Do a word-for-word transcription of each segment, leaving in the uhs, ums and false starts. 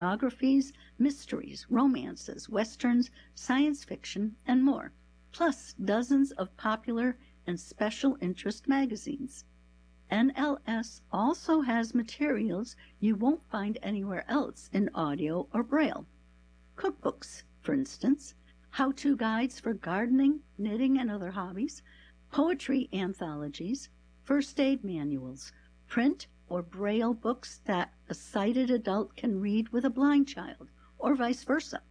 biographies, mysteries, romances, westerns, science fiction, and more, plus dozens of popular and special interest magazines. N L S also has materials you won't find anywhere else in audio or braille. Cookbooks, for instance, how-to guides for gardening, knitting, and other hobbies, poetry anthologies, first aid manuals, print or braille books that a sighted adult can read with a blind child, or vice versa.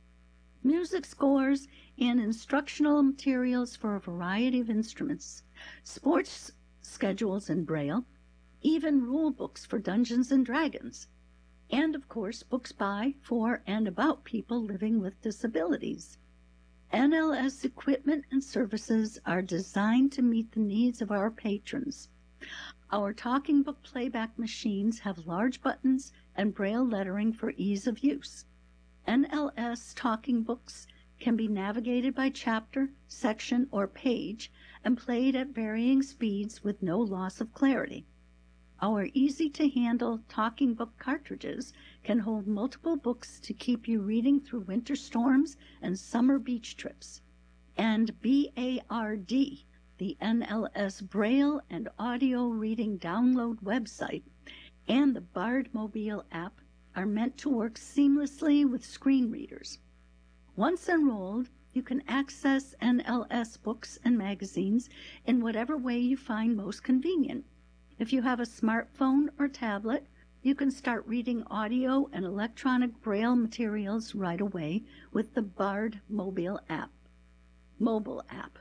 Music scores and instructional materials for a variety of instruments, sports schedules in braille, even rule books for Dungeons and Dragons, and of course books by, for, and about people living with disabilities. N L S equipment and services are designed to meet the needs of our patrons. Our talking book playback machines have large buttons and braille lettering for ease of use. N L S talking books can be navigated by chapter, section, or page and played at varying speeds with no loss of clarity. Our easy-to-handle talking book cartridges can hold multiple books to keep you reading through winter storms and summer beach trips. And B A R D, the N L S Braille and Audio Reading Download website, and the Bard Mobile app are meant to work seamlessly with screen readers. Once enrolled, you can access N L S books and magazines in whatever way you find most convenient. If you have a smartphone or tablet, you can start reading audio and electronic braille materials right away with the Bard Mobile app. Mobile app.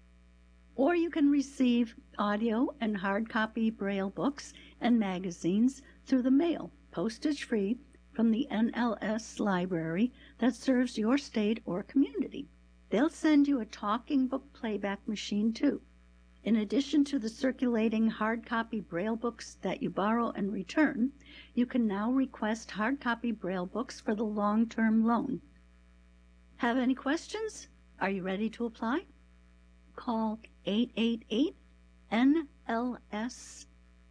Or you can receive audio and hard copy braille books and magazines through the mail, postage-free, from the N L S library that serves your state or community. They'll send you a talking book playback machine too. In addition to the circulating hard copy braille books that you borrow and return, you can now request hard copy braille books for the long-term loan. Have any questions? Are you ready to apply? Call eight eight eight N L S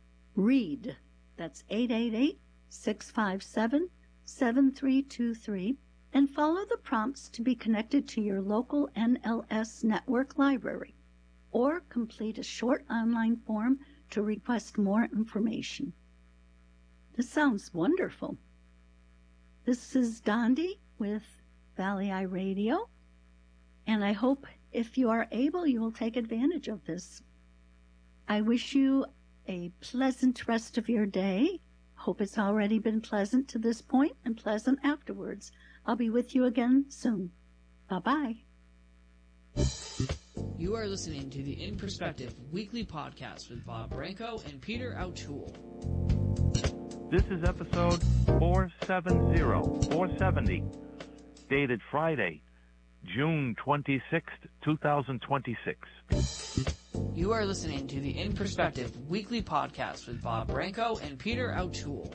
READ. That's eight eight eight, six five seven, seven three two three and follow the prompts to be connected to your local N L S network library, or complete a short online form to request more information. This sounds wonderful. This is Dondi with Valley Eye Radio, and I hope if you are able, you will take advantage of this. I wish you a pleasant rest of your day. Hope it's already been pleasant to this point and pleasant afterwards. I'll be with you again soon. Bye-bye. You are listening to the In Perspective weekly podcast with Bob Branco and Peter O'Toole. This is episode four seventy, four seventy, dated Friday, June twenty-sixth, twenty twenty-six. You are listening to the In Perspective weekly podcast with Bob Branco and Peter O'Toole.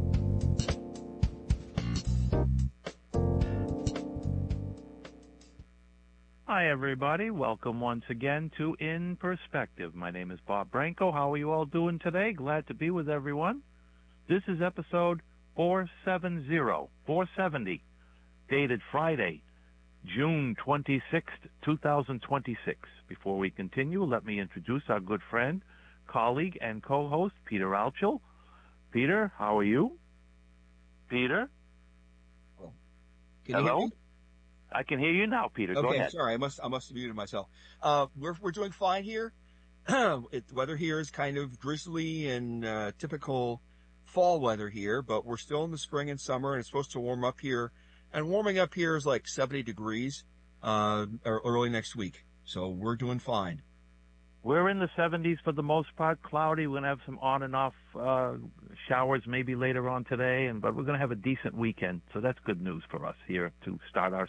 Hi, everybody. Welcome once again to In Perspective. My name is Bob Branco. How are you all doing today? Glad to be with everyone. This is episode four seventy, four seventy, dated Friday, June twenty-sixth, twenty twenty-six. Before we continue, let me introduce our good friend, colleague, and co-host, Peter Altschul. Peter, how are you? Peter? Oh. Can Hello? You hear me? I can hear you now, Peter. Okay, Go ahead. sorry, I must I must have muted myself. Uh, we're we're doing fine here. it, the weather here is kind of drizzly and uh, typical fall weather here, but we're still in the spring and summer, and it's supposed to warm up here. And warming up here is like seventy degrees uh, early next week, so we're doing fine. We're in the seventies for the most part, cloudy. We're going to have some on and off uh, showers maybe later on today, and but we're going to have a decent weekend, so that's good news for us here to start our.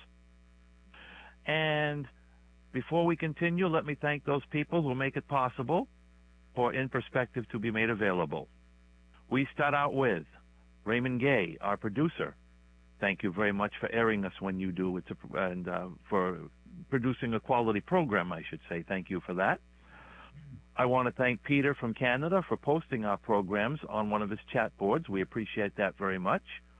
And before we continue, let me thank those people who make it possible for In Perspective to be made available. We start out with Raymond Gay, our producer. Thank you very much for airing us when you do, it's a, and uh, for producing a quality program, I should say. Thank you for that. I want to thank Peter from Canada for posting our programs on one of his chat boards. We appreciate that very much.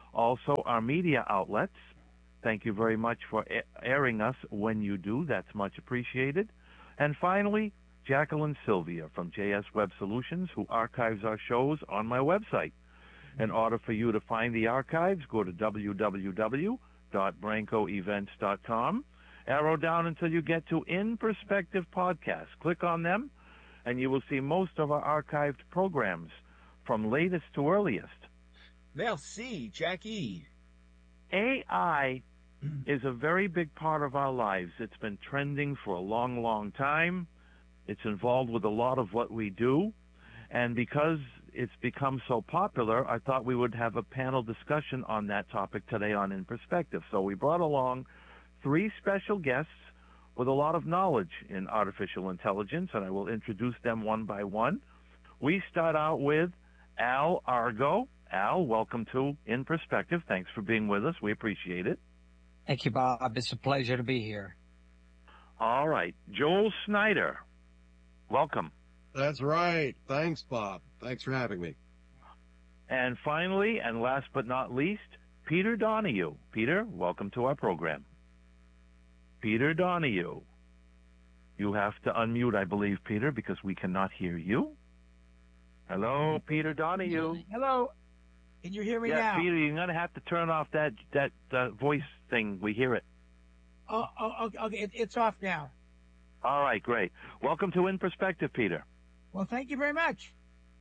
Also, our media outlets. Thank you very much for airing us when you do. That's much appreciated. And finally, Jacqueline Sylvia from J S Web Solutions, who archives our shows on my website. In order for you to find the archives, go to w w w dot branco events dot com. Arrow down until you get to In Perspective Podcast. Click on them, and you will see most of our archived programs from latest to earliest. Merci, Jackie. A I is a very big part of our lives. It's been trending for a long, long time. It's involved with a lot of what we do. And because it's become so popular, I thought we would have a panel discussion on that topic today on In Perspective. So we brought along three special guests with a lot of knowledge in artificial intelligence, and I will introduce them one by one. We start out with Al Argo. Al, welcome to In Perspective. Thanks for being with us. We appreciate it. Thank you, Bob. It's a pleasure to be here. All right. Joel Snyder, welcome. That's right. Thanks, Bob. Thanks for having me. And finally, and last but not least, Peter Donahue. Peter, welcome to our program. Peter Donahue. You have to unmute, I believe, Peter, because we cannot hear you. Hello, Peter Donahue. Hello. Can you hear me yeah, now? Peter, you're going to have to turn off that that uh, voice thing. We hear it. Oh, oh okay. It, it's off now. All right, great. Welcome to In Perspective, Peter. Well, thank you very much.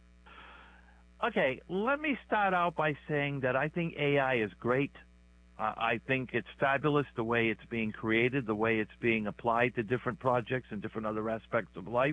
Okay, let me start out by saying that I think A I is great. Uh, I think it's fabulous the way it's being created, the way it's being applied to different projects and different other aspects of life.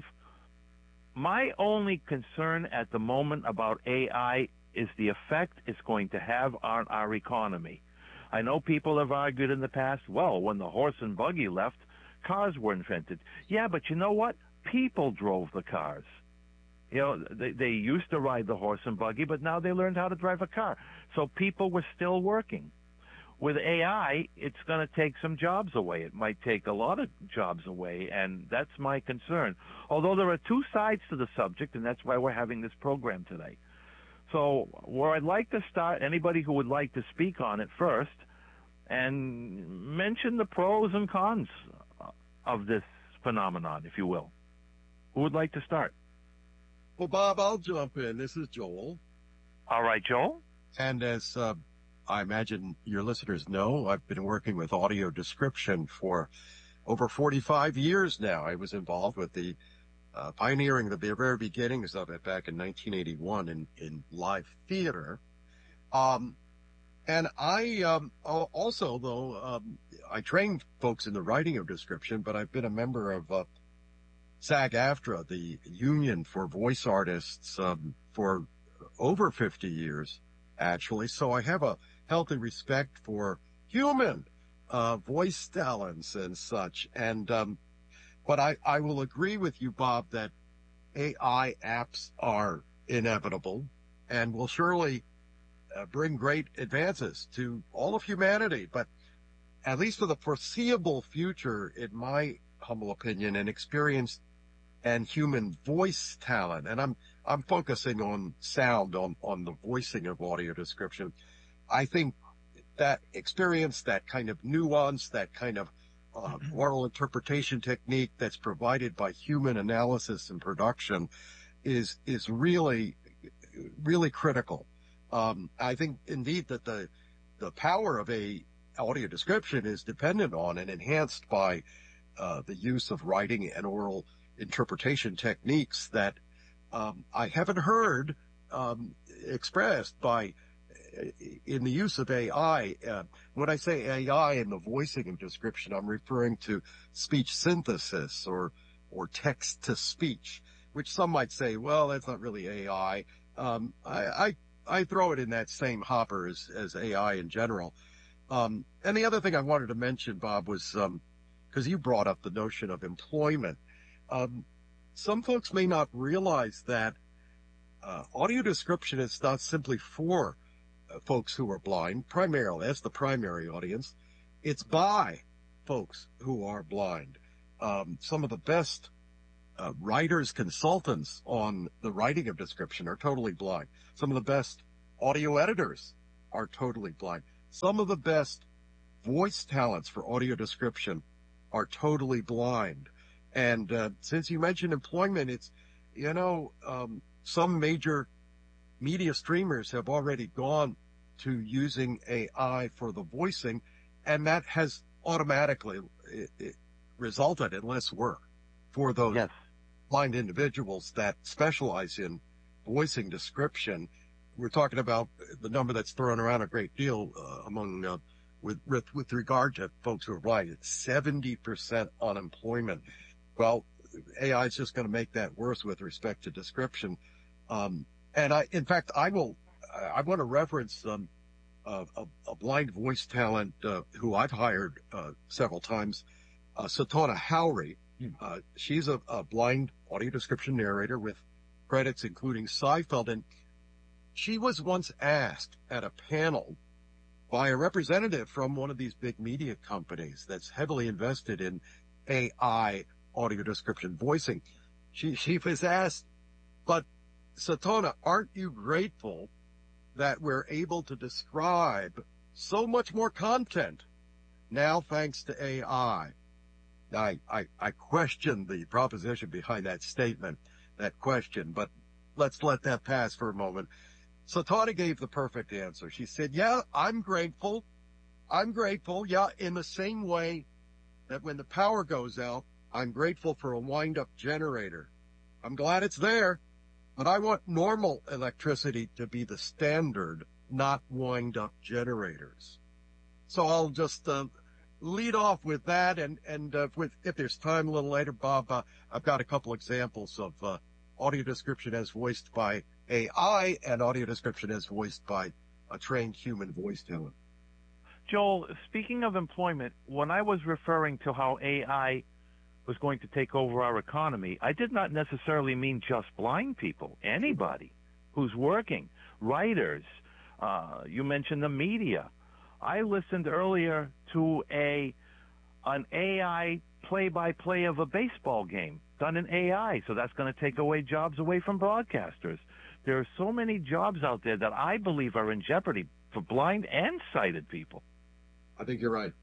My only concern at the moment about A I is the effect it's going to have on our economy. I know people have argued in the past, well, when the horse and buggy left, cars were invented. Yeah, but you know what? People drove the cars. You know, they, they used to ride the horse and buggy, but now they learned how to drive a car. So people were still working. With A I, it's going to take some jobs away. It might take a lot of jobs away, and that's my concern. Although there are two sides to the subject, and that's why we're having this program today. So where I'd like to start, anybody who would like to speak on it first, and mention the pros and cons of this phenomenon, if you will. Who would like to start? Well, Bob, I'll jump in. This is Joel. All right, Joel. And as uh, I imagine your listeners know, I've been working with audio description for over forty-five years now. I was involved with the uh, pioneering the very beginnings of it back in nineteen eighty-one in, in live theater. Um, and I um, also, though, um, I trained folks in the writing of description, but I've been a member of uh, SAG-AFTRA, the union for voice artists, um, for over fifty years, actually. So I have a healthy respect for human uh, voice talents and such. And um, but I, I will agree with you, Bob, that A I apps are inevitable and will surely uh, bring great advances to all of humanity. But at least for the foreseeable future, in my humble opinion and experience, and human voice talent, and I'm I'm focusing on sound, on on the voicing of audio description. I think that experience, that kind of nuance, that kind of uh, oral interpretation technique that's provided by human analysis and production is is really really critical. Um, I think indeed that the the power of a audio description is dependent on and enhanced by uh, the use of writing and oral interpretation techniques that um, I haven't heard um, expressed by in the use of A I. Uh, when I say A I in the voicing of description, I'm referring to speech synthesis or or text to speech, which some might say, well, that's not really A I. Um, I, I I throw it in that same hopper as as A I in general. Um, and the other thing I wanted to mention, Bob, was um, because you brought up the notion of employment. Um, some folks may not realize that uh, audio description is not simply for uh, folks who are blind, primarily. That's the primary audience. It's by folks who are blind. Um, some of the best uh, writers, consultants on the writing of description are totally blind. Some of the best audio editors are totally blind. Some of the best voice talents for audio description are totally blind. And uh, since you mentioned employment, it's, you know, um, some major media streamers have already gone to using A I for the voicing, and that has automatically it, it resulted in less work for those Yes. blind individuals that specialize in voicing description. We're talking about the number that's thrown around a great deal uh, among uh, with, with with regard to folks who are blind. It's seventy percent unemployment. Well, A I is just going to make that worse with respect to description. Um, and I, in fact, I will, I want to reference um, a, a, a blind voice talent uh, who I've hired uh, several times, uh, Satana Howry. Uh, she's a, a blind audio description narrator with credits including Seinfeld, and she was once asked at a panel by a representative from one of these big media companies that's heavily invested in A I audio description voicing. She, she was asked, but Satana, aren't you grateful that we're able to describe so much more content now thanks to A I? I, I, I question the proposition behind that statement, that question, but let's let that pass for a moment. Satana gave the perfect answer. She said, yeah, I'm grateful. I'm grateful. Yeah, in the same way that when the power goes out, I'm grateful for a wind-up generator. I'm glad it's there, but I want normal electricity to be the standard, not wind-up generators. So I'll just uh, lead off with that, and, and uh, with, if there's time a little later, Bob, uh, I've got a couple examples of uh, audio description as voiced by A I and audio description as voiced by a trained human voice talent. Joel, speaking of employment, when I was referring to how A I was going to take over our economy, I did not necessarily mean just blind people. Anybody who's working, writers, uh, you mentioned the media. I listened earlier to a an A I play-by-play of a baseball game done in A I, so that's going to take away jobs away from broadcasters. There are so many jobs out there that I believe are in jeopardy for blind and sighted people. I think you're right.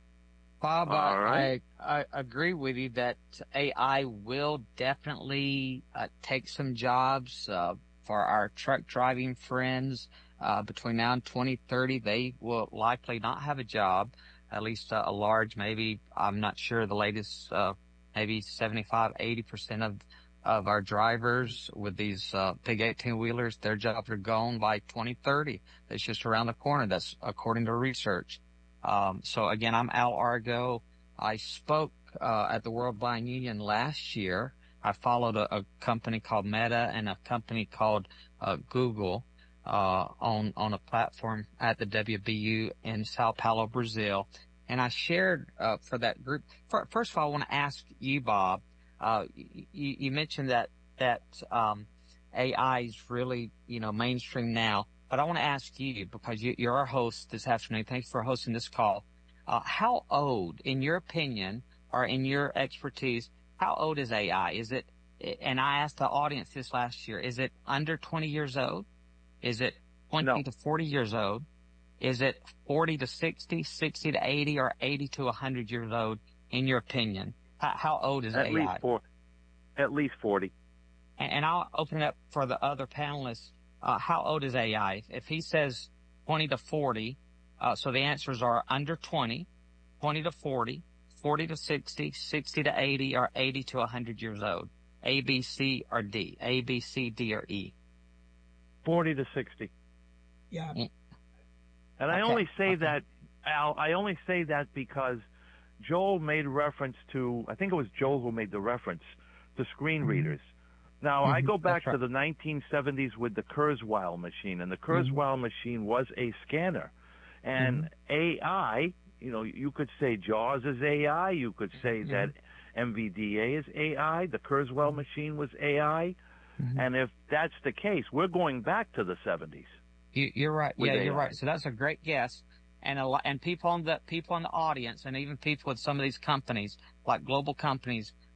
Bob, All right. I, I agree with you that A I will definitely uh, take some jobs uh, for our truck driving friends. Uh, between now and twenty thirty, they will likely not have a job, at least uh, a large, maybe, I'm not sure, the latest, uh, maybe seventy-five, eighty percent of, of our drivers with these uh, big eighteen-wheelers, their jobs are gone by twenty thirty. That's just around the corner. That's according to research. Um, so again, I'm Al Argo. I spoke uh, at the World Blind Union last year. I followed a, a company called Meta and a company called uh, Google uh, on on a platform at the W B U in Sao Paulo, Brazil. And I shared uh, for that group. For, first of all, I want to ask you, Bob. Uh, you, you mentioned that that um, A I is really you know mainstream now. But I want to ask you, because you, you're our host this afternoon. Thanks for hosting this call. Uh, how old, in your opinion, or in your expertise, how old is A I? Is it, and I asked the audience this last year, is it under twenty years old? Is it twenty No. to forty years old? Is it forty to sixty, sixty to eighty, or eighty to one hundred years old, in your opinion? How, how old is At A I? least four, at least forty. And, and I'll open it up for the other panelists. Uh, how old is A I? If he says twenty to forty, uh, so the answers are under twenty, twenty to forty, forty to sixty, sixty to eighty, or eighty to one hundred years old. A, B, C, or D. A, B, C, D, or E. forty to sixty. Yeah. And I Okay, only say okay. that, Al, I only say that because Joel made reference to, I think it was Joel who made the reference to screen readers. Now, I Mhm, go back that's right. to the nineteen seventies with the Kurzweil machine, and the Kurzweil machine was a scanner. And A I, you know, you could say JAWS is A I, you could say that M V D A is A I, the Kurzweil machine was A I, Mhm. and if that's the case, we're going back to the seventies. You, you're right. with Yeah, A I. you're right. So that's a great guess. And a lot, and people on the people in the audience, and even people with some of these companies, like global companies,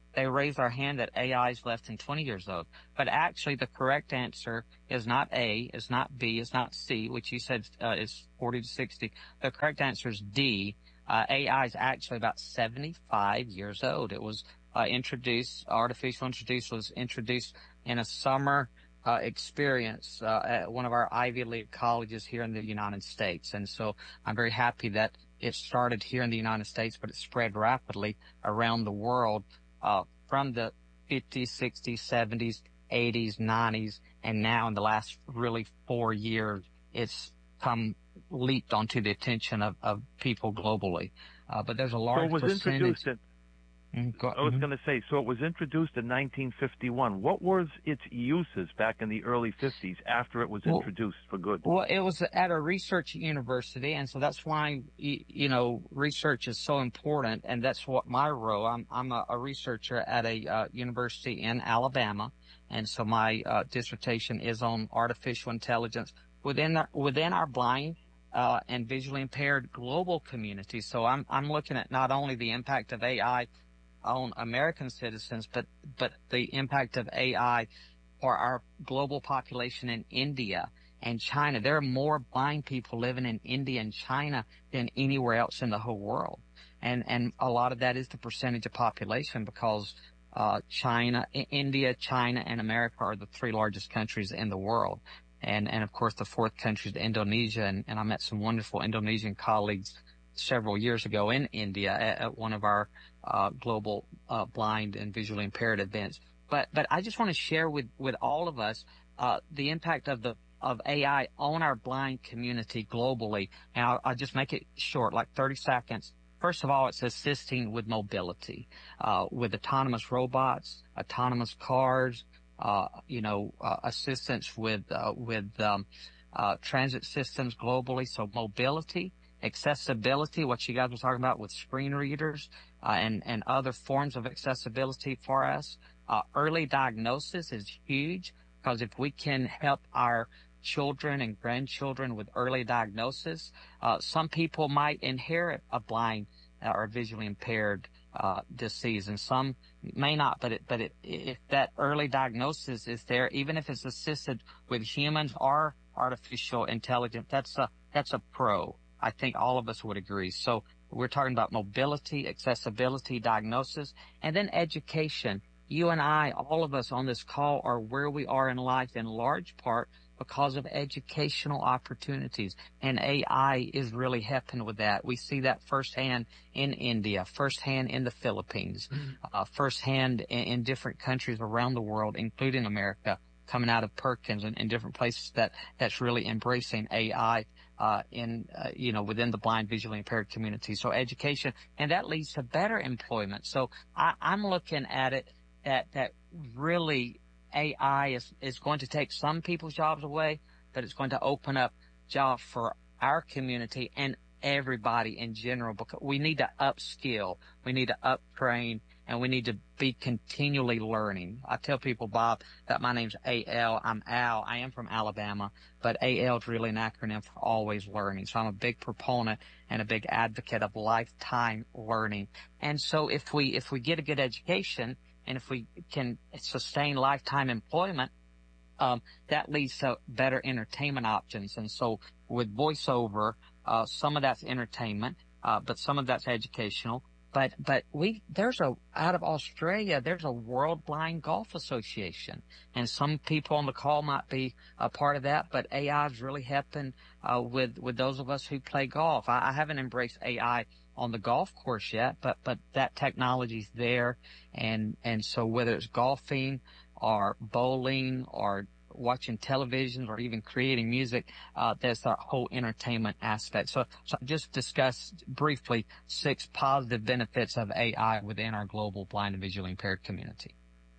they raise our hand that A I is less than twenty years old. But actually, the correct answer is not A, is not B, is not C, which you said uh, is forty to sixty. The correct answer is D. Uh, A I is actually about seventy-five years old. It was uh, introduced, artificial introduced was introduced in a summer uh, experience uh, at one of our Ivy League colleges here in the United States. And so I'm very happy that it started here in the United States, but it spread rapidly around the world uh, from the fifties, sixties, seventies, eighties, nineties, and now in the last really four years, it's come leaped onto the attention of, of people globally. Uh, but there's a large so it was percentage. Introduced in, Mm, go, I was mhm. going to say, so it was introduced in nineteen fifty-one. What was its uses back in the early fifties after it was Well- introduced for good? Well, it was at a research university, and so that's why, y- you know, research is so important, and that's what my role. I'm I'm a, a researcher at a uh, university in Alabama, and so my uh, dissertation is on artificial intelligence within our, within our blind uh, and visually impaired global community. So I'm I'm looking at not only the impact of A I on American citizens, but but the impact of A I for our global population in India and China. There are more blind people living in India and China than anywhere else in the whole world. And and a lot of that is the percentage of population because uh China, I- India, China, and America are the three largest countries in the world. And and of course the fourth country is Indonesia, and, and I met some wonderful Indonesian colleagues several years ago in India at, at one of our uh global uh blind and visually impaired events. But but I just want to share with, with all of us uh, the impact of the of A I on our blind community globally. And I'll, I'll just make it short, like thirty seconds. First of all, it's assisting with mobility, uh, with autonomous robots, autonomous cars, uh, you know, uh, assistance with uh, with um, uh, transit systems globally. So mobility, accessibility, what you guys were talking about with screen readers uh, and and other forms of accessibility for us. Uh, early diagnosis is huge because if we can help our children and grandchildren with early diagnosis, uh, some people might inherit a blind uh, or visually impaired uh, disease, and some may not. But it, but it, if that early diagnosis is there, even if it's assisted with humans or artificial intelligence, that's a that's a pro. I think all of us would agree. So we're talking about mobility, accessibility, diagnosis, and then education. You and I, all of us on this call, are where we are in life in large part because of educational opportunities. And A I is really helping with that. We see that firsthand in India, firsthand in the Philippines, uh, firsthand in, in different countries around the world, including America, coming out of Perkins and, and different places that, that's really embracing A I. Uh, in, uh, you know, within the blind, visually impaired community. So education, and that leads to better employment. So I, I'm looking at it that, that really A I is, is going to take some people's jobs away, but it's going to open up jobs for our community and everybody in general, because we need to upskill, we need to uptrain, and we need to be continually learning. I tell people, Bob, that my name's A L. I'm Al. I am from Alabama, but A L is really an acronym for always learning. So I'm a big proponent and a big advocate of lifetime learning. And so if we, if we get a good education and if we can sustain lifetime employment, um, that leads to better entertainment options. And so with voiceover, uh, some of that's entertainment, uh, but some of that's educational. But, but we, there's a, out of Australia, there's a World Blind Golf Association. And some people on the call might be a part of that, but A I is really helping, uh, with, with those of us who play golf. I, I haven't embraced A I on the golf course yet, but, but that technology's there. And, and so whether it's golfing or bowling or watching television or even creating music, uh, there's that whole entertainment aspect. So, so I just discussed briefly six positive benefits of A I within our global blind and visually impaired community.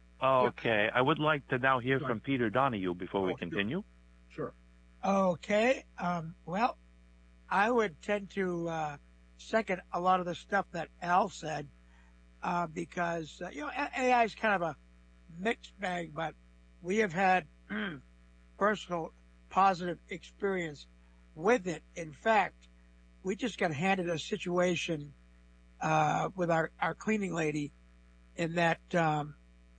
Okay, I would like to now hear from Peter Donahue before we Oh, sure. continue. Sure. Okay. Um, well, I would tend to uh, second a lot of the stuff that Al said uh, because, uh, you know, A I is kind of a mixed bag, but we have had personal positive experience with it. In fact, we just got handed a situation uh, with our, our cleaning lady in that, um,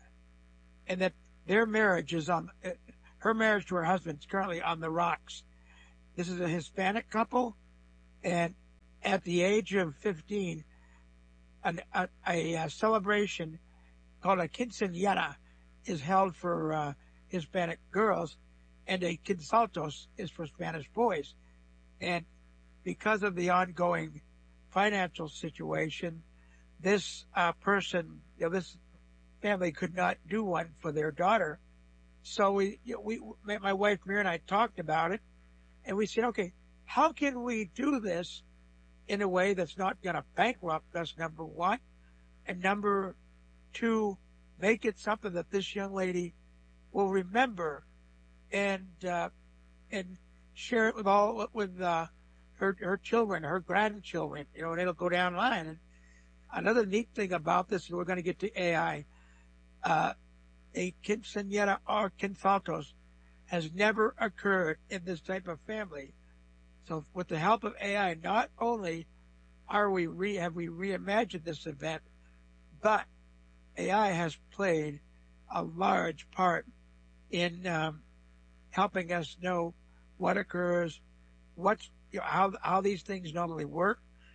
in that their marriage is on, her marriage to her husband is currently on the rocks. This is a Hispanic couple, and at the age of fifteen, an, a, a, a celebration called a quinceañera is held for uh, Hispanic girls, and a quincealtos is for Spanish boys. And because of the ongoing financial situation, this uh, person, you know, this family could not do one for their daughter. So we, you know, we, my wife Mary and I talked about it, and we said, okay, how can we do this in a way that's not going to bankrupt us, number one, and number two, make it something that this young lady will remember and uh, and share it with all with uh, her her children, her grandchildren, you know, and it'll go down the line. And another neat thing about this, and we're going to get to A I, uh, a quinceañera or quincealtos has never occurred in this type of family. So with the help of A I, not only are we re, have we reimagined this event, but A I has played a large part in um, helping us know what occurs, what's, you know, how how these things normally work,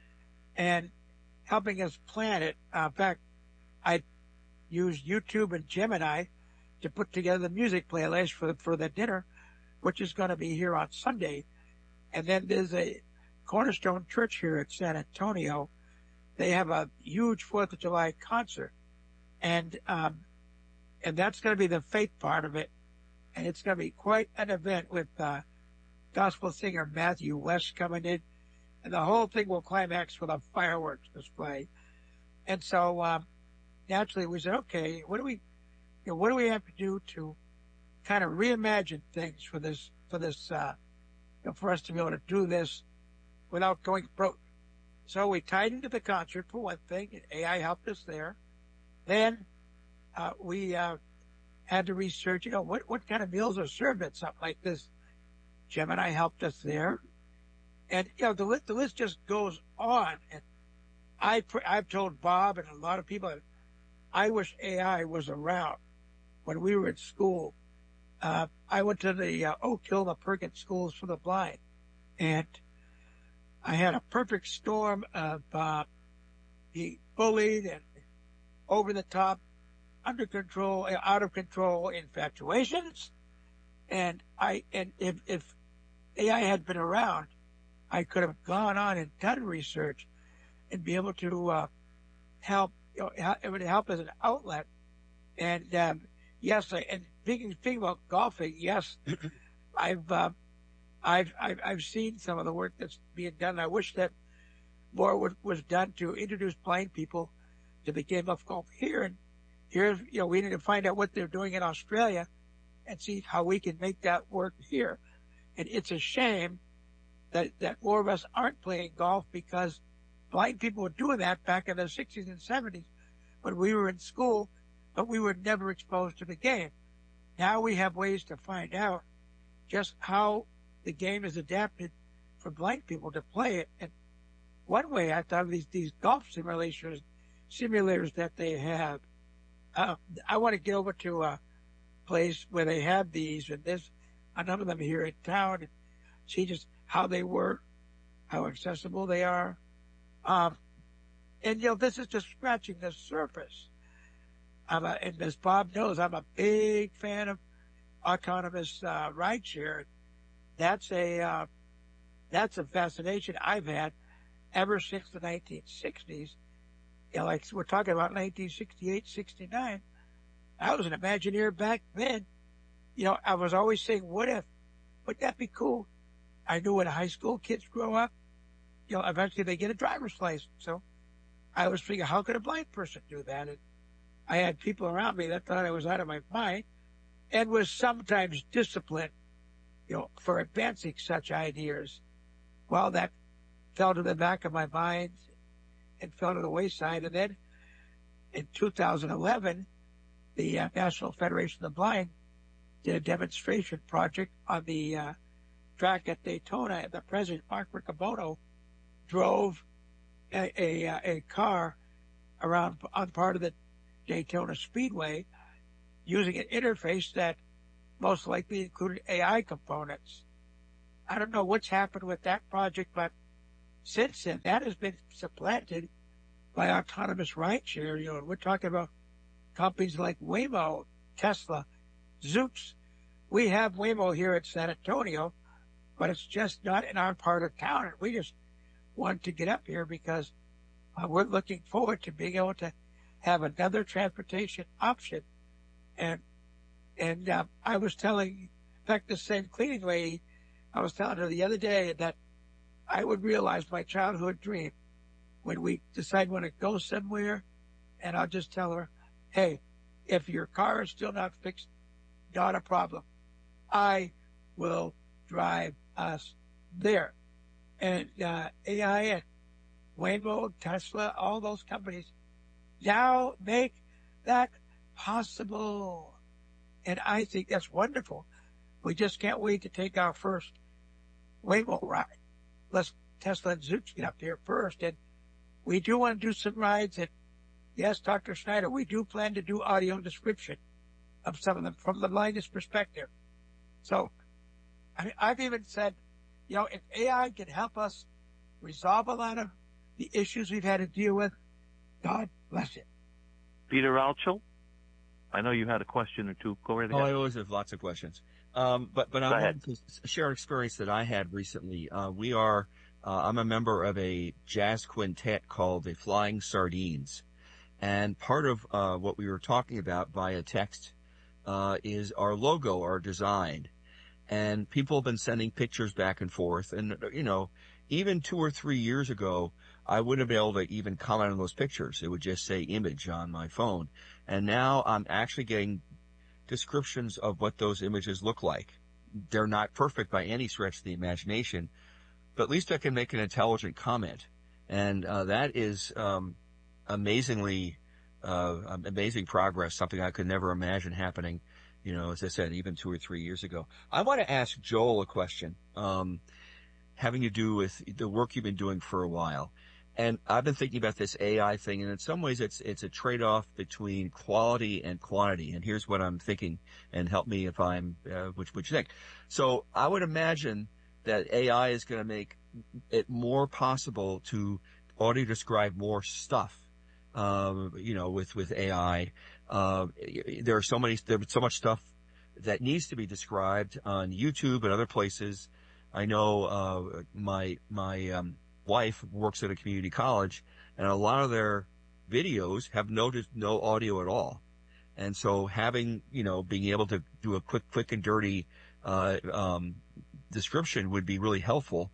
and helping us plan it. Uh, in fact, I used YouTube and Gemini to put together the music playlist for for the dinner, which is going to be here on Sunday. And then there's a Cornerstone Church here at San Antonio. They have a huge Fourth of July concert, and um, and that's going to be the faith part of it. And it's going to be quite an event with uh, gospel singer Matthew West coming in, and the whole thing will climax with a fireworks display. And so um, naturally, we said, okay, what do we, you know, what do we have to do to kind of reimagine things for this for this. Uh, for us to be able to do this without going broke. So we tied into the concert for one thing, and A I helped us there. Then uh, we uh, had to research, you know, what, what kind of meals are served at something like this. Gemini helped us there. And, you know, the list, the list just goes on. And I, I've told Bob and a lot of people, I wish A I was around when we were in school. Uh, I went to the uh, Oak Hill, the Perkins Schools for the Blind, and I had a perfect storm of uh, the bullied and over the top, under control, out of control infatuations. And I, and if, if A I had been around, I could have gone on and done research and be able to uh, help. You know, it would help as an outlet. And um, yes, I, and Speaking, speaking about golfing, yes, I've, uh, I've, I've, I've seen some of the work that's being done. I wish that more would, was done to introduce blind people to the game of golf here. And here, you know, we need to find out what they're doing in Australia and see how we can make that work here. And it's a shame that, that more of us aren't playing golf, because blind people were doing that back in the sixties and seventies when we were in school, but we were never exposed to the game. Now we have ways to find out just how the game is adapted for blind people to play it. And one way I thought of these, these golf simulators, simulators that they have. Uh, I want to get over to a place where they have these, and there's a number of them here in town, and see just how they work, how accessible they are. Um, and, you know, this is just scratching the surface. I'm a, and as Bob knows, I'm a big fan of autonomous uh, rideshare. That's a uh, that's a fascination I've had ever since the nineteen sixties. You know, like we're talking about nineteen sixty-eight, sixty-nine. I was an Imagineer back then. You know, I was always saying, what if? Wouldn't that be cool? I knew when high school kids grow up, you know, eventually they get a driver's license. So I was thinking, how could a blind person do that? And I had people around me that thought I was out of my mind, and was sometimes disciplined, you know, for advancing such ideas. Well, that fell to the back of my mind and fell to the wayside. And then in two thousand eleven, the uh, National Federation of the Blind did a demonstration project on the uh, track at Daytona, and the president, Mark Riccobono, drove a, a, a car around on part of the Daytona Speedway using an interface that most likely included A I components. I don't know what's happened with that project, but since then, that has been supplanted by autonomous rideshare. You know, we're talking about companies like Waymo, Tesla, Zoox. We have Waymo here at San Antonio, but it's just not in our part of town. And we just want to get up here because uh, we're looking forward to being able to have another transportation option. And and uh, I was telling, in fact, the same cleaning lady, I was telling her the other day that I would realize my childhood dream when we decide when to go somewhere, and I'll just tell her, hey, if your car is still not fixed, not a problem. I will drive us there. And uh, A I and Waymo, Tesla, all those companies now make that possible. And I think that's wonderful. We just can't wait to take our first Waymo ride. Let's Tesla and Zoox get up there first. And we do want to do some rides. And yes, Doctor Schneider, we do plan to do audio description of some of them from the blindness perspective. So I mean, I've even said, you know, if A I can help us resolve a lot of the issues we've had to deal with, God bless it. Peter Altschul, I know you had a question or two. Go right Oh, ahead. I always have lots of questions. Um, but but Go I ahead. want to share an experience that I had recently. Uh, we are, uh, I'm a member of a jazz quintet called the Flying Sardines. And part of uh, what we were talking about via text uh, is our logo, our design. And people have been sending pictures back and forth. And, you know, even two or three years ago, I wouldn't be able to even comment on those pictures. It would just say image on my phone. And now I'm actually getting descriptions of what those images look like. They're not perfect by any stretch of the imagination, but at least I can make an intelligent comment. And uh, that is um, amazingly, uh, amazing progress, something I could never imagine happening, you know, as I said, even two or three years ago. I want to ask Joel a question um, having to do with the work you've been doing for a while. And I've been thinking about this A I thing, and in some ways it's it's a trade-off between quality and quantity. And here's what I'm thinking, and help me if I'm, uh, which, what you think. So I would imagine that A I is going to make it more possible to audio describe more stuff, um, you know, with, with A I. Uh, there are so many, there's so much stuff that needs to be described on YouTube and other places. I know, uh, my, my, um, wife works at a community college, and a lot of their videos have no, no audio at all. And so having, you know, being able to do a quick, quick and dirty, uh, um, description would be really helpful.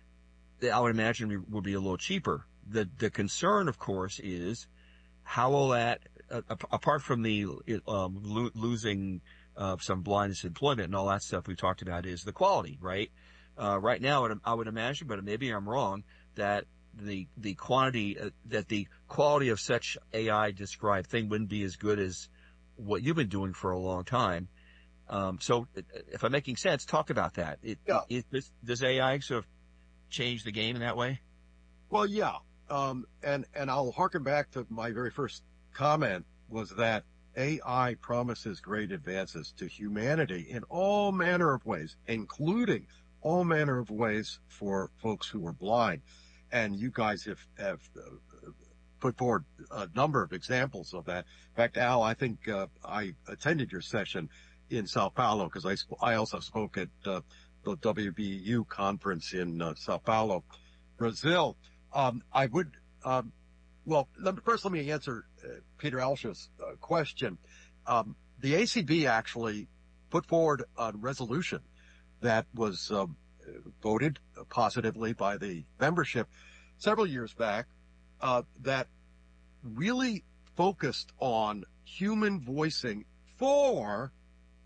I would imagine would be a little cheaper. The, the concern, of course, is how will that, uh, apart from the, um, lo- losing, uh, some blindness employment and all that stuff we talked about, is the quality, right? Uh, right now, I would imagine, but maybe I'm wrong, that the the quantity, uh, that the quality of such A I described thing wouldn't be as good as what you've been doing for a long time. Um, so, if I'm making sense, talk about that. It, Yeah. it, it, does A I sort of change the game in that way? Well, yeah. Um, and, and I'll harken back to my very first comment, was that A I promises great advances to humanity in all manner of ways, including all manner of ways for folks who are blind. And you guys have, have uh, put forward a number of examples of that. In fact, Al, I think uh, I attended your session in Sao Paulo, because I, sp- I also spoke at uh, the W B U conference in uh, Sao Paulo, Brazil. Um, I would, um, well, let me, first let me answer uh, Peter Altschul's uh, question. Um, the A C B actually put forward a resolution that was um, voted positively by the membership several years back, uh, that really focused on human voicing for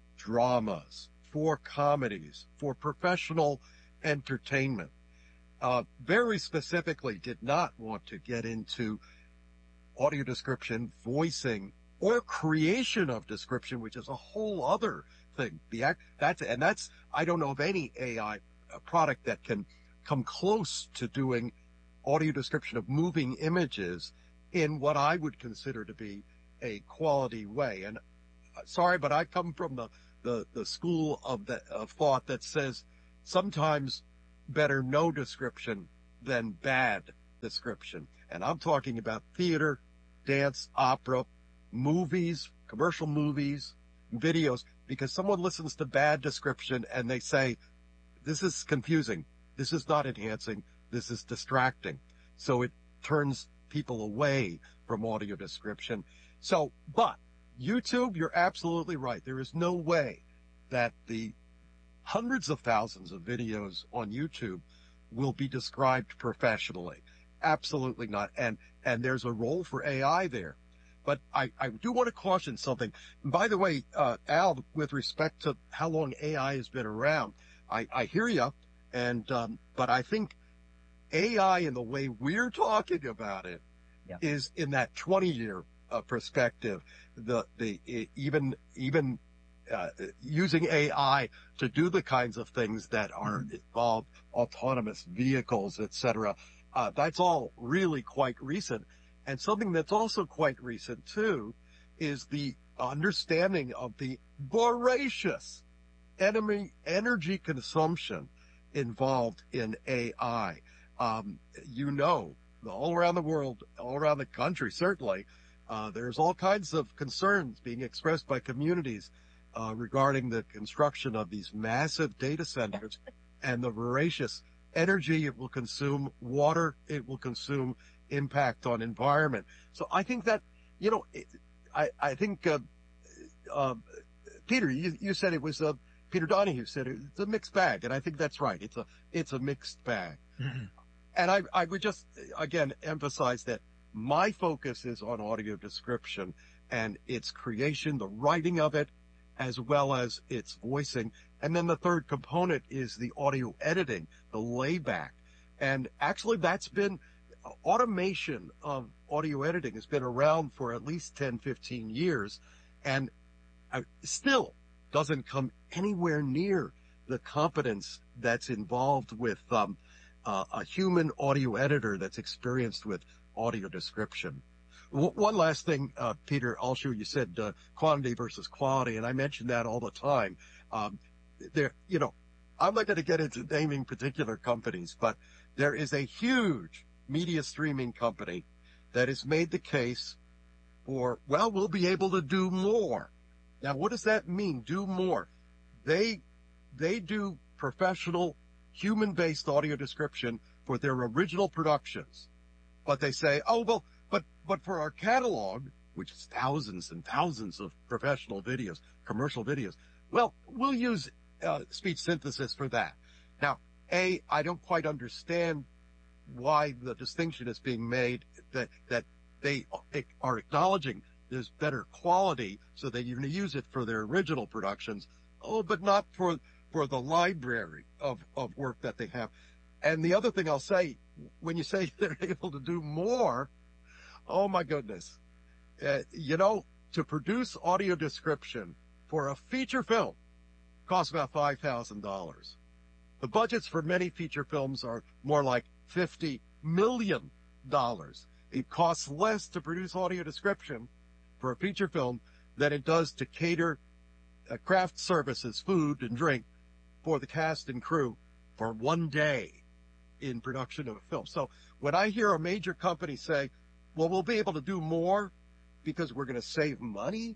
dramas, for comedies, for professional entertainment. Uh, very specifically did not want to get into audio description, voicing, or creation of description, which is a whole other thing. The act, that's, and that's, I don't know of any A I product that can come close to doing audio description of moving images in what I would consider to be a quality way. And uh, sorry, but I come from the, the, the school of the of thought that says sometimes better no description than bad description. And I'm talking about theater, dance, opera, movies, commercial movies, videos, because someone listens to bad description and they say, this is confusing. This is not enhancing. This is distracting. So it turns people away from audio description. So, but YouTube, you're absolutely right. There is no way that the hundreds of thousands of videos on YouTube will be described professionally. Absolutely not. And, and there's a role for A I there. But I, I do want to caution something. And by the way, uh, Al, with respect to how long A I has been around, I, I hear you. And, um, but I think A I in the way we're talking about it Yeah. is in that twenty year uh, perspective. The, the, even, even, uh, using A I to do the kinds of things that are involved, autonomous vehicles, et cetera. Uh, that's all really quite recent. And something that's also quite recent too is the understanding of the voracious enemy energy consumption involved in A I. Um, you know, all around the world, all around the country, certainly, uh, there's all kinds of concerns being expressed by communities uh, regarding the construction of these massive data centers and the voracious energy it will consume, water it will consume, impact on environment. So I think that, you know, I, I think, uh, uh, Peter, you, you said it was, uh, Peter Donahue said it's a mixed bag. And I think that's right. It's a, it's a mixed bag. Mm-hmm. And I, I would just, again, emphasize that my focus is on audio description and its creation, the writing of it, as well as its voicing. And then the third component is the audio editing, the layback. And actually that's been, automation of audio editing has been around for at least ten, fifteen years and still doesn't come anywhere near the competence that's involved with um, uh, a human audio editor that's experienced with audio description. W- one last thing, uh, Peter Alshu, you said uh, quantity versus quality, and I mention that all the time. Um, there, you know, I'm not going to get into naming particular companies, but there is a huge media streaming company that has made the case for, well, we'll be able to do more. Now, what does that mean? Do more. They, they do professional human-based audio description for their original productions. But they say, oh, well, but, but for our catalog, which is thousands and thousands of professional videos, commercial videos, well, we'll use uh, speech synthesis for that. Now, A, I don't quite understand why the distinction is being made that, that they are acknowledging there's better quality so that you're going to use it for their original productions. Oh, but not for, for the library of, of work that they have. And the other thing I'll say, when you say they're able to do more, oh my goodness, uh, you know, to produce audio description for a feature film costs about five thousand dollars. The budgets for many feature films are more like fifty million dollars. It costs less to produce audio description for a feature film than it does to cater uh, craft services, food and drink for the cast and crew for one day in production of a film. So when I hear a major company say, well, we'll be able to do more because we're going to save money,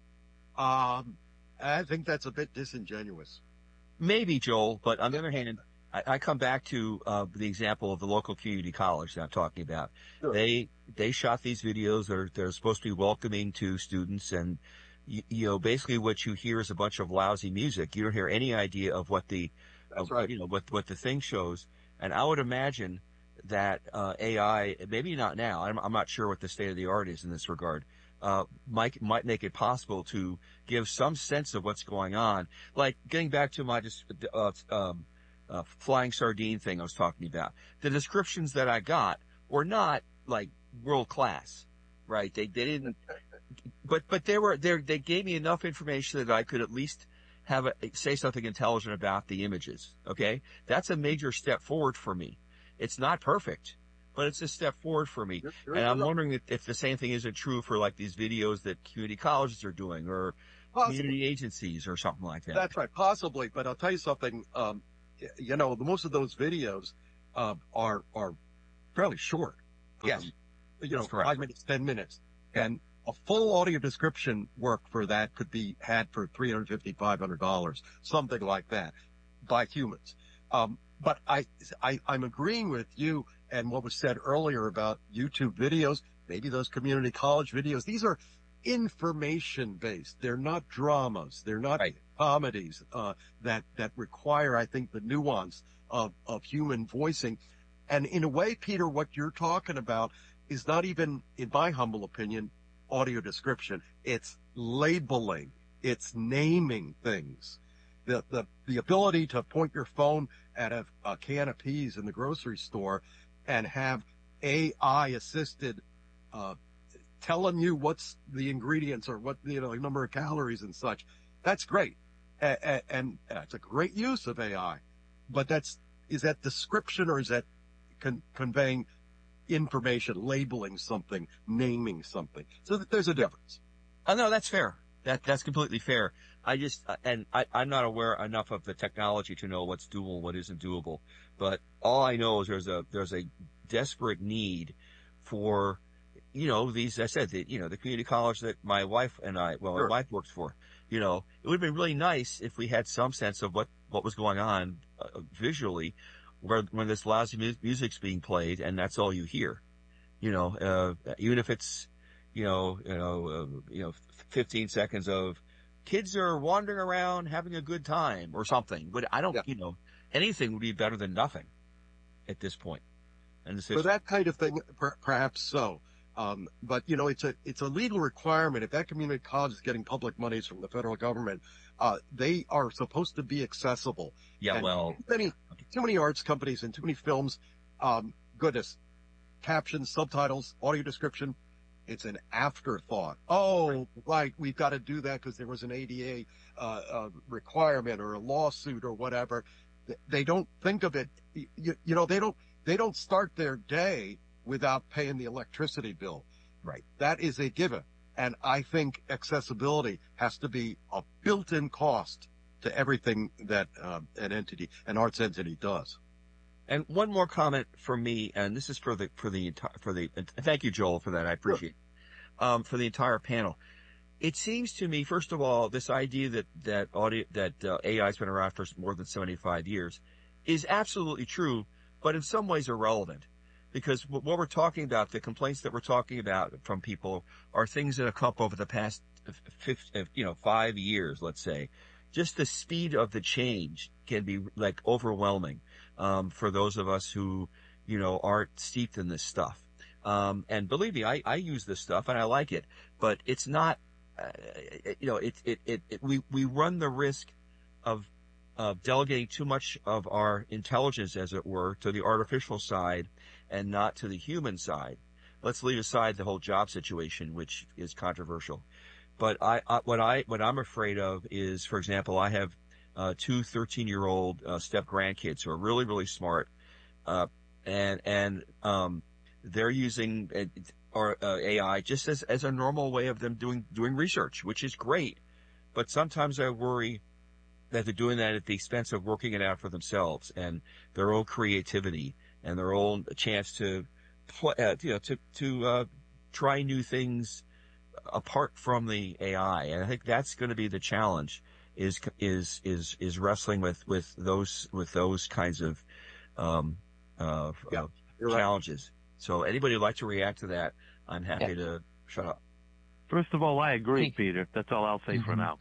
um, I think that's a bit disingenuous. Maybe, Joel, but on the other hand, I, I come back to uh, the example of the local community college that I'm talking about. Sure. They they shot these videos that are they're supposed to be welcoming to students, and you, you know basically what you hear is a bunch of lousy music. You don't hear any idea of what the That's of, right. you know what what the thing shows. And I would imagine that uh, A I, maybe not now. I'm, I'm not sure what the state of the art is in this regard. Uh, might might make it possible to give some sense of what's going on. Like getting back to my just uh, um, uh, flying sardine thing I was talking about. The descriptions that I got were not like world class, right? They they didn't, but but they were they they gave me enough information that I could at least have a, say something intelligent about the images. Okay, that's a major step forward for me. It's not perfect, but it's a step forward for me. You're- you're And I'm right. wondering if, if the same thing isn't true for like these videos that community colleges are doing or Possibly. community agencies or something like that. That's right, possibly. But I'll tell you something. Um, y- you know, most of those videos uh, are are fairly short. Yes. Um, you know, That's correct. five minutes, ten minutes, and a full audio description work for that could be had for three hundred fifty, five hundred dollars, something like that, by humans. Um, but I, I, I'm agreeing with you and what was said earlier about YouTube videos, maybe those community college videos. These are information based. They're not dramas. They're not Right. comedies, uh, that, that require, I think, the nuance of, of human voicing. And in a way, Peter, what you're talking about is not even, in my humble opinion, audio description. It's labeling. It's naming things. The, the, the ability to point your phone at a, a can of peas in the grocery store and have A I assisted, uh, telling you what's the ingredients or what, you know, number of calories and such. That's great. A- a- and that's a great use of A I, but that's, is that description or is that con- conveying information, labeling something, naming something? So that there's a difference. Oh, no, that's fair. That, that's completely fair. I just, uh, and I, I'm not aware enough of the technology to know what's doable, what isn't doable. But all I know is there's a, there's a desperate need for, you know, these, I said, the, you know, the community college that my wife and I, well, Sure. my wife works for, you know, it would have been really nice if we had some sense of what, what was going on uh, visually where, when this lousy mu- music's being played and that's all you hear, you know, uh, even if it's, you know, you know, uh, you know, fifteen seconds of kids are wandering around having a good time or something. But I don't, Yeah. you know, anything would be better than nothing at this point. And this For is, that kind of thing, per- perhaps so. Um, but you know, it's a, it's a legal requirement. If that community college is getting public monies from the federal government, uh, they are supposed to be accessible. yeah, And well, too many, too many arts companies and too many films, um, goodness, captions, subtitles, audio description. It's an afterthought. Oh, right, we've got to do that because there was an A D A uh, uh, requirement or a lawsuit or whatever. Th- They don't think of it. You, you know, they don't. They don't start their day without paying the electricity bill. Right. That is a given, and I think accessibility has to be a built-in cost to everything that uh, an entity, an arts entity, does. and one more comment from me, and this is for the, for the entire, for the, and thank you, Joel, for that. I appreciate it. Um, for the entire panel. It seems to me, first of all, this idea that, that audio, that uh, A I has been around for more than seventy-five years is absolutely true, but in some ways irrelevant. Because what we're talking about, the complaints that we're talking about from people are things that have come up over the past, fifty, you know, five years, let's say. Just the speed of the change can be like overwhelming, um, for those of us who, you know, aren't steeped in this stuff. Um, and believe me, I, I use this stuff and I like it, but it's not, uh, you know, it, it, it, it, we, we run the risk of, of delegating too much of our intelligence, as it were, to the artificial side and not to the human side. Let's leave aside the whole job situation, which is controversial. But I, I what I, what I'm afraid of is, for example, I have, uh, two thirteen year old, uh, step grandkids who are really, really smart. Uh, and, and, um, they're using uh, or uh, A I just as, as a normal way of them doing, doing research, which is great. But sometimes I worry that they're doing that at the expense of working it out for themselves and their own creativity and their own chance to play, uh, you know, to, to, uh, try new things apart from the A I. And I think that's going to be the challenge is, is, is, is wrestling with, with those, with those kinds of, um, uh, Yeah, uh you're right. challenges. So anybody who'd like to react to that, I'm happy Yeah. to shut up. First of all, I agree, Hey. Peter. That's all I'll say for Mhm. now.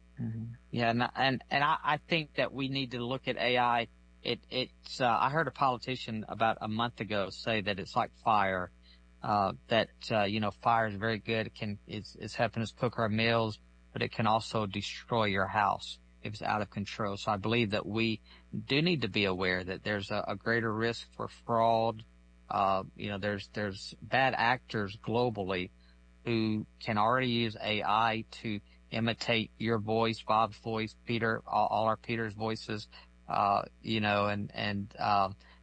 Yeah, and and and I, I think that we need to look at A I. It it's uh, I heard a politician about a month ago say that it's like fire. Uh, that uh, you know, fire is very good. It can it's it's helping us cook our meals, but it can also destroy your house if it's out of control. So I believe that we do need to be aware that there's a, a greater risk for fraud. Uh, you know, there's there's bad actors globally who can already use A I to imitate your voice, Bob's voice, Peter, all, all our Peter's voices, uh, you know, and, and, um,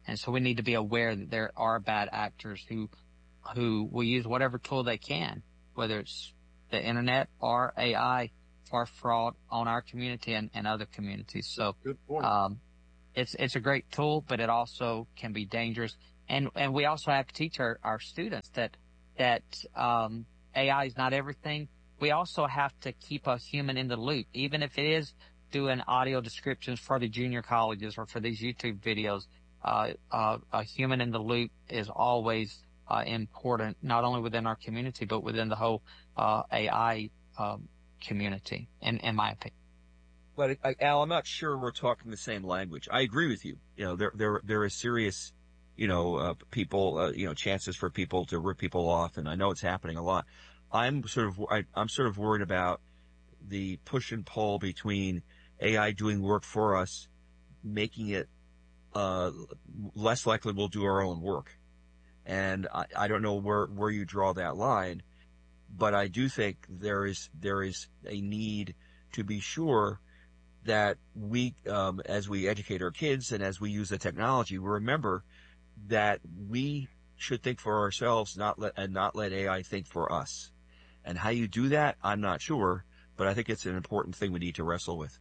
And so we need to be aware that there are bad actors who, who will use whatever tool they can, whether it's the internet or A I, for fraud on our community and, and other communities. So, Good point. um, it's, it's a great tool, but it also can be dangerous. And, and we also have to teach our, our students that, that, um, A I is not everything. We also have to keep a human in the loop, even if it is doing audio descriptions for the junior colleges or for these YouTube videos. Uh, uh, a human in the loop is always, uh, important, not only within our community, but within the whole, uh, A I, um, community, in, in my opinion. But I, Al, I'm not sure we're talking the same language. I agree with you. You know, there, there, there is serious, you know, uh, people, uh, you know, chances for people to rip people off. And I know it's happening a lot. I'm sort of, I, I'm sort of worried about the push and pull between A I doing work for us, making it, uh, less likely we'll do our own work. And I, I don't know where, where you draw that line, but I do think there is, there is a need to be sure that we, um, as we educate our kids and as we use the technology, we remember that we should think for ourselves, not let, and not let A I think for us. And how you do that, I'm not sure, but I think it's an important thing we need to wrestle with.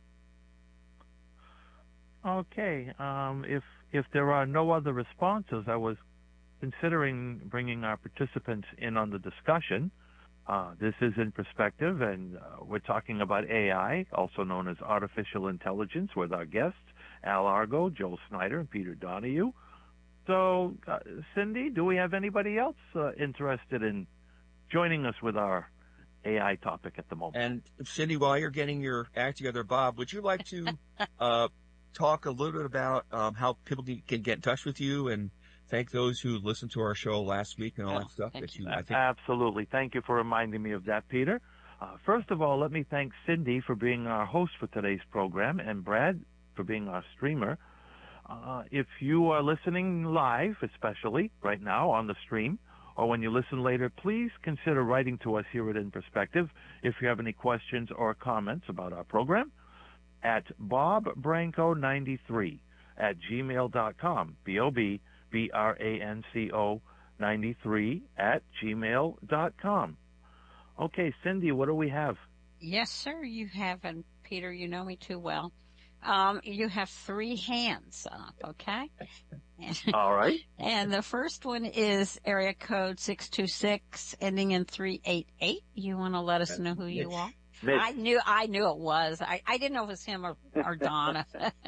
Okay. Um, if if there are no other responses, I was considering bringing our participants in on the discussion. Uh, this is In Perspective, and uh, we're talking about A I, also known as artificial intelligence, with our guests, Al Argo, Joel Snyder, and Peter Donahue. So, uh, Cindy, do we have anybody else uh, interested in joining us with our A I topic at the moment? And Cindy, while you're getting your act together, Bob, would you like to uh, talk a little bit about um, how people can get in touch with you and thank those who listened to our show last week and all Oh, that stuff thank that you, you. I think. Absolutely. Thank you for reminding me of that, Peter. Uh, first of all, let me thank Cindy for being our host for today's program and Brad for being our streamer. Uh, if you are listening live, especially right now on the stream, or when you listen later, please consider writing to us here at In Perspective if you have any questions or comments about our program at bob branco ninety-three at gmail dot com, B O B B R A N C O ninety-three at gmail dot com. Okay, Cindy, what do we have? Yes, sir, you have, and Peter, you know me too well. Um, you have three hands up, okay? All right. And the first one is area code six two six, ending in three eight eight. You want to let us know who you are? Mitch. I knew, I knew it was. I, I didn't know if it was him or, or Donna.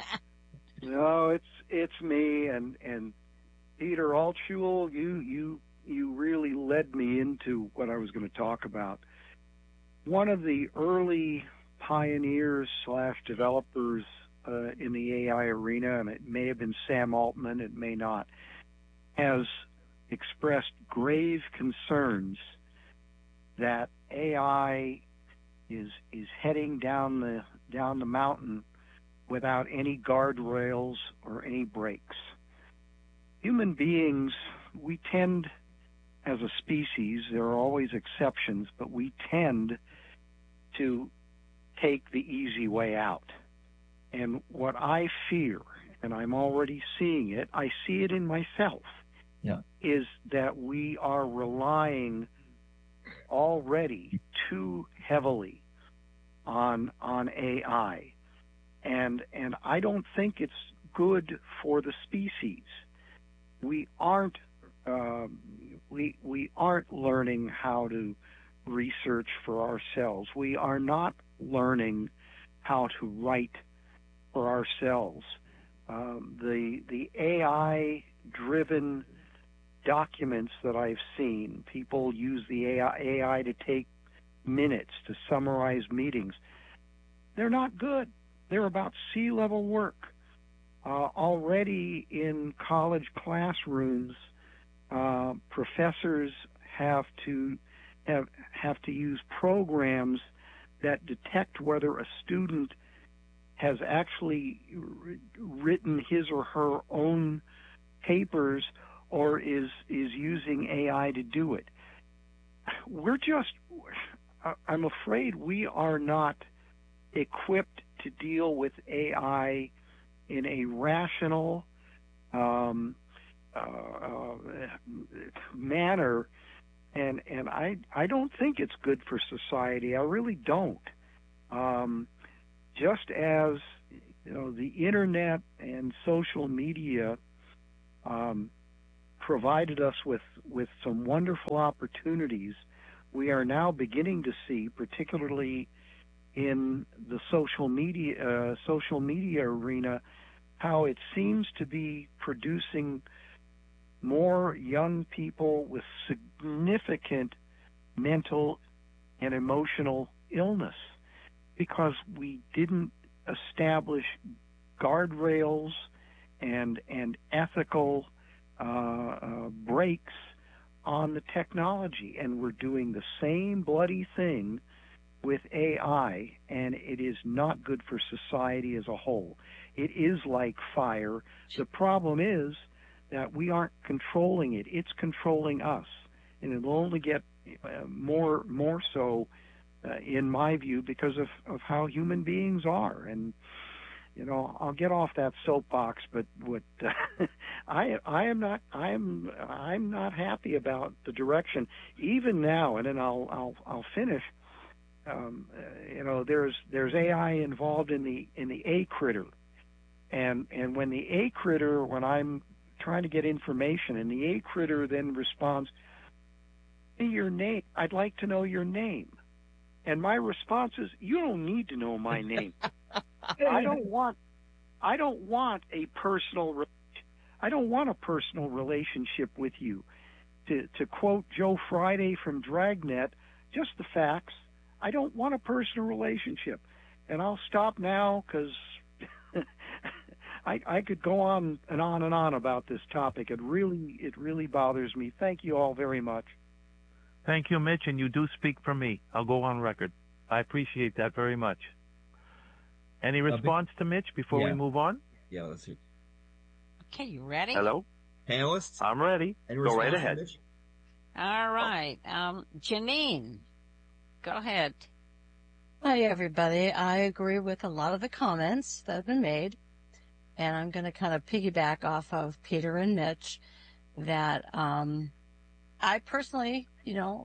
No, it's it's me and and Peter Altschul. You you you really led me into what I was going to talk about. One of the early pioneers slash developers uh, in the A I arena, and it may have been Sam Altman, it may not, has expressed grave concerns that A I is is heading down the down the mountain without any guardrails or any brakes. Human beings, we tend, as a species, there are always exceptions, but we tend to take the easy way out. And what I fear, and I'm already seeing it, I see it in myself, yeah. is that we are relying already too heavily on on A I. And and I don't think it's good for the species. We aren't um, we we aren't learning how to research for ourselves. We are not learning how to write for ourselves. Um, the the A I driven documents that I've seen, people use the A I, A I to take minutes to summarize meetings. They're not good. They're about C-level work. Uh, already in college classrooms, uh, professors have to have have to use programs that detect whether a student has actually written his or her own papers or is is using A I to do it. We're just, I'm afraid we are not equipped to deal with A I in a rational, um, uh, uh, manner, and and I I don't think it's good for society. I really don't. Um, just as you know, the internet and social media um, provided us with with some wonderful opportunities. We are now beginning to see, particularly in the social media uh, social media arena, how it seems to be producing more young people with significant mental and emotional illness because we didn't establish guardrails and and ethical uh, uh, breaks on the technology, and we're doing the same bloody thing with A I, and it is not good for society as a whole. It is like fire. The problem is that we aren't controlling it. It's controlling us, and it'll only get uh, more more so, uh, in my view, because of, of how human beings are. And you know, I'll get off that soapbox, but what uh, I I am not I am I'm not happy about the direction even now. And then I'll I'll I'll finish. Um, uh, you know, there's there's A I involved in the in the A critter, and and when the A critter, when I'm trying to get information, and the A critter then responds, "Hey, your name, I'd like to know your name," and my response is, "You don't need to know my name. I don't want I don't want a personal I don't want a personal relationship with you." To to quote Joe Friday from Dragnet, just the facts. I don't want a personal relationship. And I'll stop now because I, I could go on and on and on about this topic. It really, it really bothers me. Thank you all very much. Thank you, Mitch, and you do speak for me. I'll go on record. I appreciate that very much. Any response uh, to Mitch before yeah. we move on? Yeah, let's see. Okay, you ready? Hello? Panelists? I'm ready. Go right ahead. All right. Um, Janine. Go ahead. Hi, everybody. I agree with a lot of the comments that have been made, and I'm going to kind of piggyback off of Peter and Mitch that um, I personally, you know,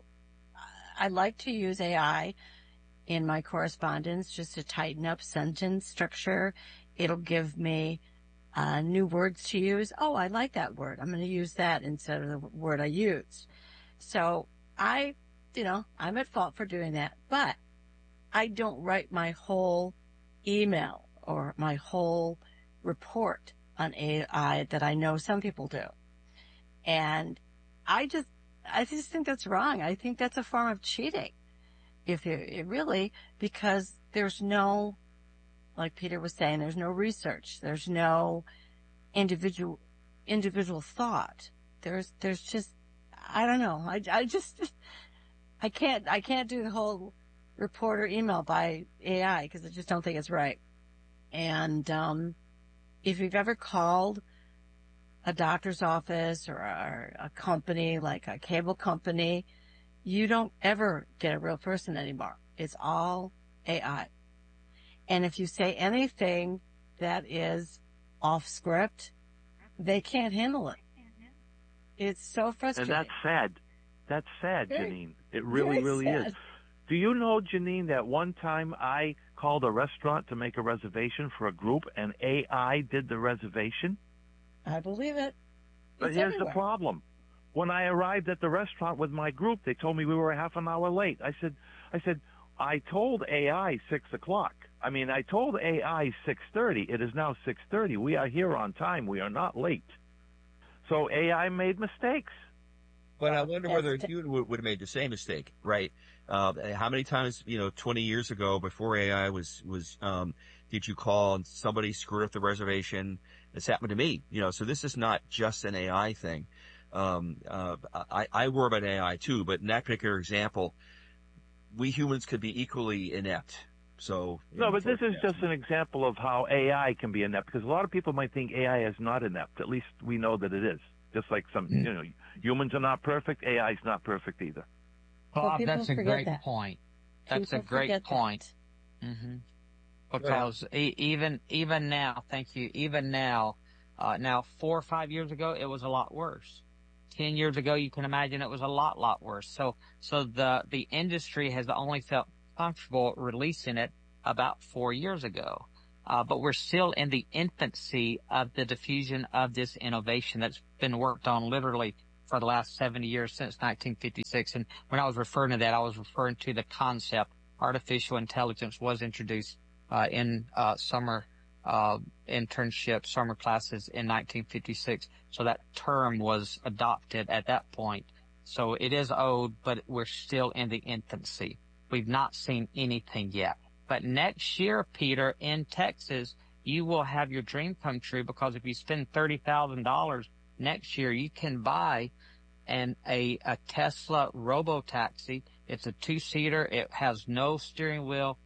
I like to use A I in my correspondence just to tighten up sentence structure. It'll give me uh, new words to use. Oh, I like that word. I'm going to use that instead of the word I used. So I You know, I'm at fault for doing that, but I don't write my whole email or my whole report on A I that I know some people do. And I just, I just think that's wrong. I think that's a form of cheating. If you it really, because there's no, like Peter was saying, there's no research. There's no individual, individual thought. There's, there's just, I don't know. I, I just, I can't, I can't do the whole report or email by A I because I just don't think it's right. And, um, if you've ever called a doctor's office or a, a company like a cable company, you don't ever get a real person anymore. It's all A I. And if you say anything that is off script, they can't handle it. It's so frustrating. And that's sad. That's sad, Very, Janine. It really, really sad. is. Do you know, Janine, that one time I called a restaurant to make a reservation for a group and A I did the reservation? I believe it. But It's here's everywhere. the problem. When I arrived at the restaurant with my group, they told me we were half an hour late. I said, I said, I told A I six o'clock. I mean, I told A I six thirty. It is now six thirty. We are here on time. We are not late. So A I made mistakes. But I wonder whether you would, would have made the same mistake, right? Uh, how many times, you know, twenty years ago, before A I was, was, um, did you call and somebody screwed up the reservation? It's happened to me, you know, so this is not just an A I thing. Um, uh, I, I worry about A I too, but in that particular example, we humans could be equally inept. So, no, but this is just an example of how A I can be inept, because a lot of people might think A I is not inept. At least we know that it is. Just like some, you know, humans are not perfect, A I is not perfect either. Bob, Well, that's a people great forget that. point. That's People a great forget that. point. Mm-hmm. Because e- even even now, thank you. Even now, Uh, now, four or five years ago, it was a lot worse. Ten years ago, you can imagine it was a lot, lot worse. So, so the, the industry has only felt comfortable releasing it about four years ago. Uh, but we're still in the infancy of the diffusion of this innovation that's been worked on literally for the last seventy years, since nineteen fifty-six. And when I was referring to that, I was referring to the concept artificial intelligence was introduced uh, in uh, summer uh, internship, summer classes in nineteen fifty-six. So that term was adopted at that point. So it is old, but we're still in the infancy. We've not seen anything yet. But next year, Peter, in Texas, you will have your dream come true, because if you spend thirty thousand dollars next year, you can buy an a, a Tesla robo-taxi. It's a two-seater. It has no steering wheel,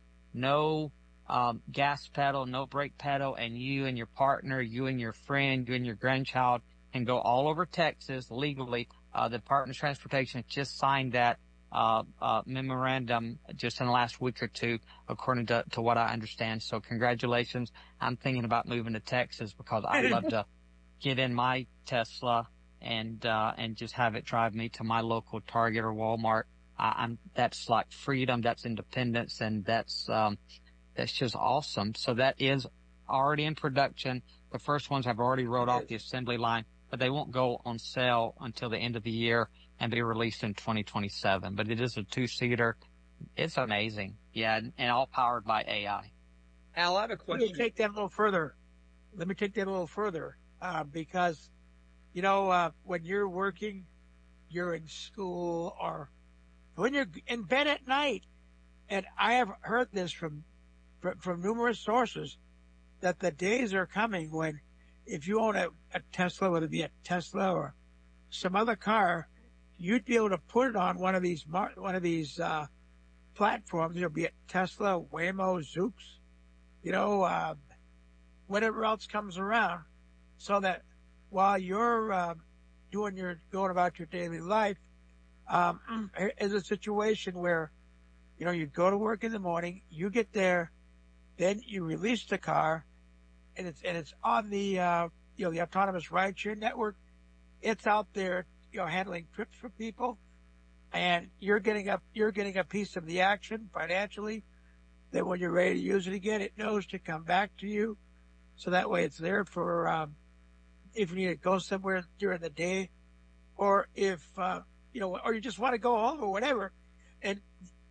no um, gas pedal, no brake pedal, and you and your partner, you and your friend, you and your grandchild can go all over Texas legally. Uh, the Department of Transportation just signed that uh, uh, memorandum just in the last week or two, according to, to what I understand. So congratulations. I'm thinking about moving to Texas, because I'd love to get in my Tesla and uh, and just have it drive me to my local Target or Walmart. I, I'm that's like freedom, that's independence, and that's um, that's just awesome. So that is already in production. The first ones have already rolled off the assembly line, but they won't go on sale until the end of the year and be released in twenty twenty-seven. But it is a two-seater. It's amazing. Yeah, and, and all powered by A I. Al, I have a question. Let me take that a little further. Let me take that a little further, uh, because, you know, uh, when you're working, you're in school, or when you're in bed at night, and I have heard this from, from, from numerous sources, that the days are coming when, if you own a, a Tesla, whether it be a Tesla or some other car, you'd be able to put it on one of these one of these uh, platforms. It'll be a Tesla, Waymo, Zoox, you know, uh, whatever else comes around, so that while you're uh, doing your going about your daily life, um, is a situation where, you know, you go to work in the morning, you get there, then you release the car, and it's and it's on the uh, you know the autonomous rideshare network. It's out there, you know, handling trips for people, and you're getting a you're getting a piece of the action financially. Then when you're ready to use it again, it knows to come back to you, so that way it's there for um, if you need to go somewhere during the day, or if uh, you know, or you just want to go home or whatever. And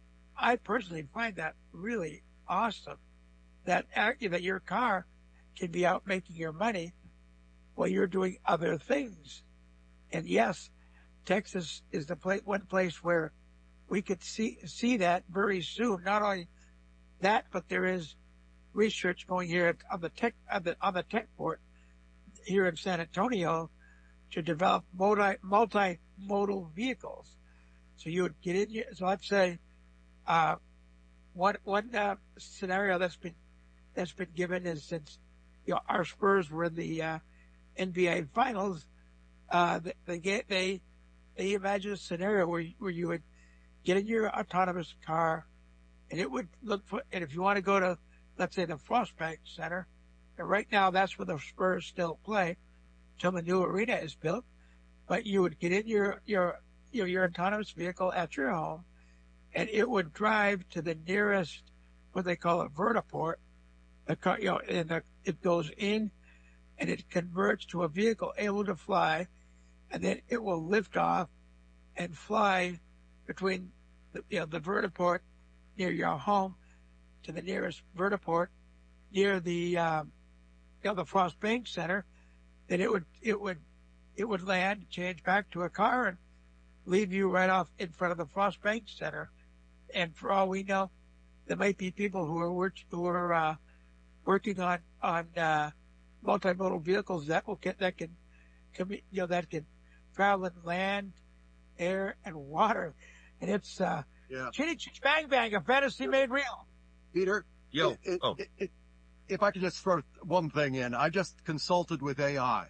I personally find that really awesome, that that your car can be out making your money while you're doing other things. And yes, Texas is the place, one place where we could see see that very soon. Not only that, but there is research going here on the tech on the on the tech port here in San Antonio to develop multi multimodal vehicles. So you would get in. So I'd say uh, one one uh, scenario that's been that's been given is, since you know our Spurs were in the uh, N B A Finals. Uh, they get, they, they imagine a scenario where, where you would get in your autonomous car, and it would look for, and if you want to go to, let's say, the Frostbank Center, and right now that's where the Spurs still play until the new arena is built, but you would get in your, your, your, your autonomous vehicle at your home, and it would drive to the nearest, what they call a vertiport. The car, you know, and the, it goes in, and it converts to a vehicle able to fly, and then it will lift off and fly between the, you know, the vertiport near your home to the nearest vertiport near the, um, you know, the Frostbank Center. Then it would, it would, it would land, change back to a car, and leave you right off in front of the Frostbank Center. And for all we know, there might be people who are work, who are uh, working on on uh, multimodal vehicles that will get that can, can you know, that can travel in land, air, and water. And it's uh, yeah. chitty chitty bang bang, a fantasy made real. Peter, Yo. It, it, oh. it, it, if I could just throw one thing in, I just consulted with A I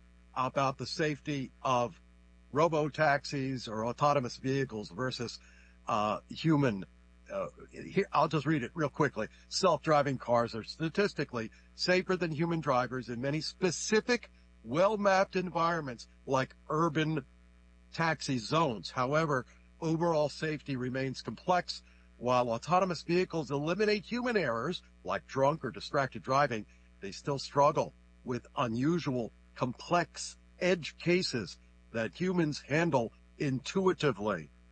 about the safety of robo-taxis or autonomous vehicles versus uh, human. Uh, here, I'll just read it real quickly. Self-driving cars are statistically safer than human drivers in many specific well-mapped environments like urban taxi zones. However, overall safety remains complex. While autonomous vehicles eliminate human errors, like drunk or distracted driving, they still struggle with unusual, complex edge cases that humans handle intuitively.